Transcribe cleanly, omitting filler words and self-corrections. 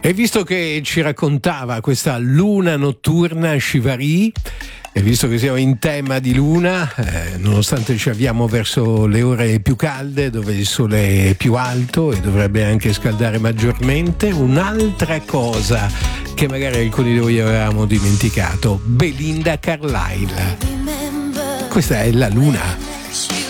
E visto che ci raccontava questa luna notturna Shivari, e visto che siamo in tema di luna, nonostante ci avviamo verso le ore più calde, dove il sole è più alto e dovrebbe anche scaldare maggiormente, un'altra cosa che magari alcuni di voi avevamo dimenticato: Belinda Carlisle. Questa è la luna.